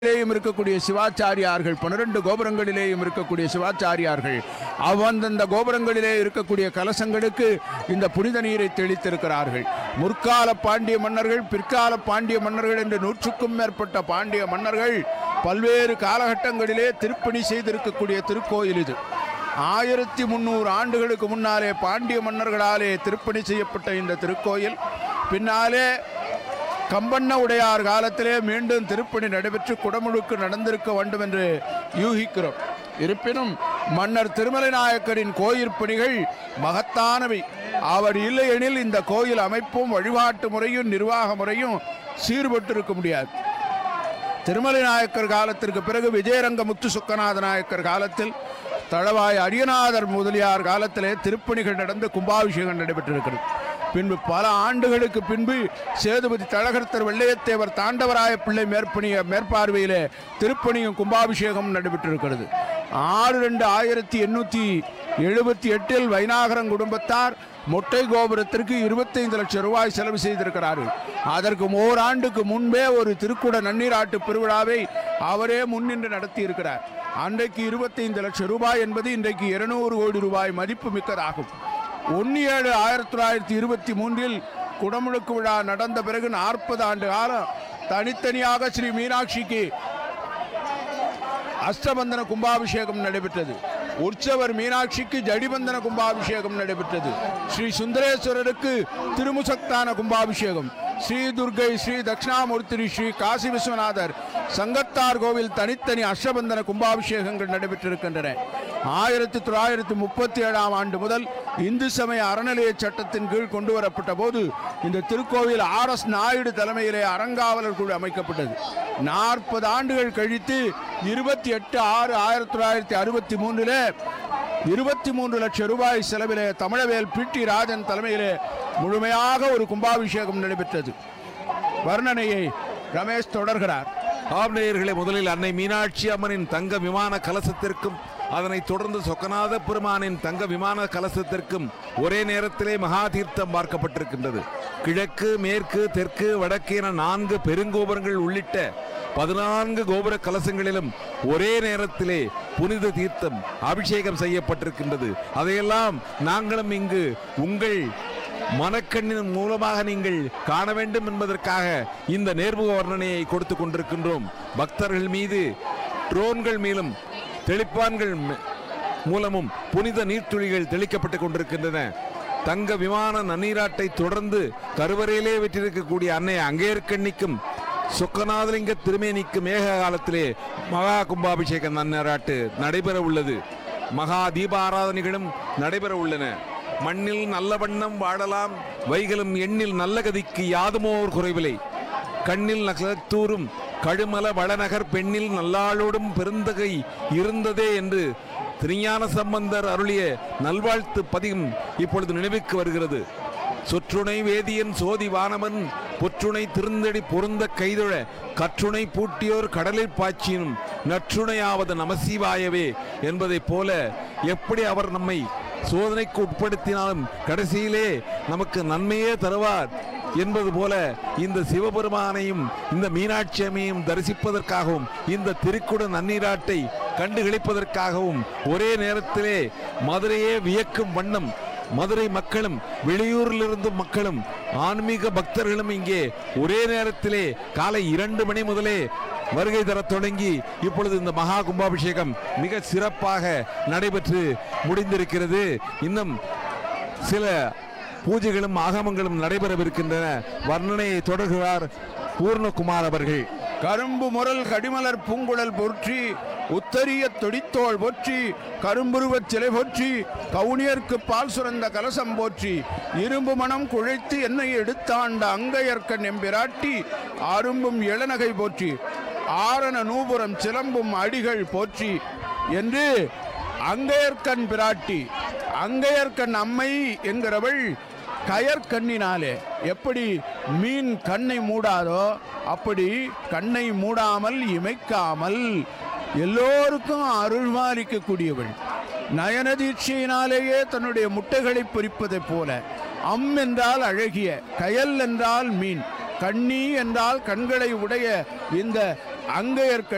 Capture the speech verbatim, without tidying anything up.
இருக்கக்கூடிய சிவாச்சாரியார்கள் பன்னிரண்டு கோபுரங்களிலேயும் இருக்கக்கூடிய சிவாச்சாரியார்கள் அவ்வந்தந்த கோபுரங்களிலே இருக்கக்கூடிய கலசங்களுக்கு இந்த புனித நீரை தெளித்திருக்கிறார்கள். முற்கால பாண்டிய மன்னர்கள், பிற்கால பாண்டிய மன்னர்கள் என்று நூற்றுக்கும் மேற்பட்ட பாண்டிய மன்னர்கள் பல்வேறு காலகட்டங்களிலே திருப்பணி செய்திருக்கக்கூடிய திருக்கோயில் இது. ஆயிரத்தி முன்னூறு ஆண்டுகளுக்கு முன்னாலே பாண்டிய மன்னர்களாலே திருப்பணி செய்யப்பட்ட இந்த திருக்கோயில் பின்னாலே கம்பண்ண உடையார் காலத்திலே மீண்டும் திருப்பணி நடைபெற்று குடமுழுக்கு நடந்திருக்க வேண்டும் என்று யூகிக்கிறோம். இருப்பினும் மன்னர் திருமலை நாயக்கரின் கோயில் பணிகள் மகத்தானவை. அவர் இல்லையெனில் இந்த கோயில் அமைப்பும் வழிபாட்டு முறையும் நிர்வாக முறையும் சீர்பட்டிருக்க முடியாது. திருமலை நாயக்கர் காலத்திற்கு பிறகு விஜயரங்க முத்து சுக்கநாத நாயக்கர் காலத்தில், தளவாய் அடியநாதர் முதலியார் காலத்திலே திருப்பணிகள் நடந்து கும்பாபிஷேகம் நடைபெற்றிருக்கிறது. பின்பு பல ஆண்டுகளுக்கு பின்பு சேதுபதி தழகர்த்தர் வெள்ளையத்தேவர் தாண்டவராய பிள்ளை மேற்பணிய மேற்பார்வையிலே திருப்பணியும் கும்பாபிஷேகம் நடைபெற்றிருக்கிறது. ஆறு ரெண்டு ஆயிரத்தி எண்ணூற்றி எழுபத்தி எட்டில் வைநாகரன் குடும்பத்தார் மொட்டை கோபுரத்திற்கு இருபத்தைந்து லட்சம் ரூபாய் செலவு செய்திருக்கிறார்கள். அதற்கு ஓராண்டுக்கு முன்பே ஒரு திருக்குட நன்னீராட்டு பெருவிழாவை அவரே முன்னின்று நடத்தி இருக்கிறார். அன்றைக்கு இருபத்தைந்து லட்சம் ரூபாய் என்பது இன்றைக்கு இருநூறு கோடி ரூபாய் மதிப்பு மிக்கதாகும். ஒன்று ஏழு ஆயிரத்தி தொள்ளாயிரத்தி இருபத்தி மூன்றில் குடமுழுக்கு விழா நடந்த பிறகு நாற்பது ஆண்டு காலம் தனித்தனியாக ஸ்ரீ மீனாட்சிக்கு அஷ்டபந்தன கும்பாபிஷேகம் நடைபெற்றது. உற்சவர் மீனாட்சிக்கு ஜடிபந்தன கும்பாபிஷேகம் நடைபெற்றது. ஸ்ரீ சுந்தரேஸ்வரருக்கு திருமுசக்தான கும்பாபிஷேகம், ஸ்ரீ துர்கை, ஸ்ரீ தட்சிணாமூர்த்தி, ஸ்ரீ காசி விஸ்வநாதர், சங்கத்தார் கோவில் தனித்தனி அஷ்டபந்தன கும்பாபிஷேகங்கள் நடைபெற்றிருக்கின்றன. ஆயிரத்தி தொள்ளாயிரத்தி முப்பத்தி ஏழாம் ஆண்டு முதல் இந்து சமய அறநிலைய சட்டத்தின் கீழ் கொண்டு வரப்பட்ட போது இந்த திருக்கோவில் ஆர் எஸ் நாயுடு தலைமையிலே அறங்காவலர் குழு அமைக்கப்பட்டது. நாற்பது ஆண்டுகள் கழித்து இருபத்தி எட்டு ஆறு ஆயிரத்தி தொள்ளாயிரத்தி அறுபத்தி மூன்றிலே இருபத்தி மூன்று லட்சம் ரூபாய் செலவிலே தமிழவேல் பி டி ராஜன் தலைமையிலே முழுமையாக ஒரு கும்பாபிஷேகம் நடைபெற்றது. வர்ணனையை ரமேஷ் தொடர்கிறார். ஆம்நேயர்களே, முதலில் அன்னை மீனாட்சி அம்மனின் தங்க விமான கலசத்திற்கும் அதனைத் தொடர்ந்து சொக்கநாத பெருமானின் தங்க விமான கலசத்திற்கும் ஒரே நேரத்திலே மகா தீர்த்தம் பார்க்கப்பட்டிருக்கின்றது. கிழக்கு, மேற்கு, தெற்கு, வடக்கு என நான்கு பெருங்கோபுரங்கள் உள்ளிட்ட பதினான்கு கோபுர கலசங்களிலும் ஒரே நேரத்திலே புனித தீர்த்தம் அபிஷேகம் செய்யப்பட்டிருக்கின்றது. அதையெல்லாம் நாங்களும் இங்கு உங்கள் மனக்கண்ணின் மூலமாக நீங்கள் காண வேண்டும் என்பதற்காக இந்த நேர்முக வர்ணனையை கொடுத்து கொண்டிருக்கின்றோம். பக்தர்கள் மீது ட்ரோன்கள் மேலும் தெளிப்பான்கள் மூலமும் புனித நீர்த்துளிகள் தெளிக்கப்பட்டுக் கொண்டிருக்கின்றன. தங்க விமான நன்னீராட்டை தொடர்ந்து கருவறையிலே வெற்றிருக்கக்கூடிய அன்னை அங்கேற்கண்ணிக்கும் சொக்கநாதலிங்க திருமேனிக்கு மேக காலத்திலே மகா கும்பாபிஷேக நன்னீராட்டு நடைபெற உள்ளது. மகா தீப ஆராதனைகளும் நடைபெற உள்ளன. மண்ணில் நல்ல வண்ணம் வாழலாம், வைகளும் எண்ணில் நல்ல கதிக்கு யாதுமோர் குறைவில்லை. கண்ணில் நகத்தூரும் கழுமல வளநகர் பெண்ணில் நல்லாளோடும் பெருந்தகை இருந்ததே என்று திருஞான சம்பந்தர் அருளிய நல்வாழ்த்து பதிகம் இப்பொழுது நினைவுக்கு வருகிறது. சொற்றுணை வேதியன் சோதி வானவன் பொற்றுணை திருந்தடி பொருந்த கைதொழ கற்றுணை பூட்டியோர் கடலில் பாய்ச்சினும் நற்றுணையாவது நமசிவாயவே என்பதைப் போல எப்படி அவர் நம்மை சோதனைக்கு உட்படுத்தினாலும் கடைசியிலே நமக்கு நன்மையே தருவார் என்பது போல இந்த சிவபெருமானையும் இந்த மீனாட்சி அம்மையும் தரிசிப்பதற்காகவும் இந்த திருக்குட நன்னீராட்டை கண்டுகளிப்பதற்காகவும் ஒரே நேரத்திலே மதுரையே வியக்கும் வண்ணம் மதுரை மக்களும் வெளியூரிலிருந்து மக்களும் ஆன்மீக பக்தர்களும் இங்கே ஒரே நேரத்திலே காலை இரண்டு மணி முதலே வருகை தர தொடங்கி இப்பொழுது இந்த மகா கும்பாபிஷேகம் மிக சிறப்பாக நடைபெற்று முடிந்திருக்கிறது. இன்னும் சில பூஜைகளும் ஆகமங்களும் நடைபெறவிருக்கின்றன. வர்ணனையை தொடர்கிறார் பூர்ணகுமார் அவர்கள். கரும்பு முரல் கடிமலர் பூங்குழல் போற்றி, உத்தரிய தொடித்தோள் போற்றி, கரும்புருவச் சிலை போற்றி, கவுனியர்க்கு பால் சுரந்த கலசம் போற்றி, இரும்பு மனம் குழைத்து என்னை எடுத்தாண்ட அங்கையர்க்கன் எம்பிராட்டி, அரும்பும் இளநகை போற்றி, ஆரண நூபுரம் சிலம்பும் அடிகள் போற்றி என்று அங்கையர்க்கண் பிராட்டி, அங்கையர்க்கண் அம்மை என்கிறவள் கயற்கண்ணினாலே எப்படி மீன் கண்ணை மூடாதோ அப்படி கண்ணை மூடாமல் இமைக்காமல் எல்லோருக்கும் அருள்மாலிக்கக்கூடியவள். நயனதீட்சையினாலேயே தன்னுடைய முட்டைகளை பொறிப்பதைப் போல அம் என்றால் அழகிய, கயல் என்றால் மீன், கண்ணி என்றால் கண்களை உடைய இந்த அங்கையர்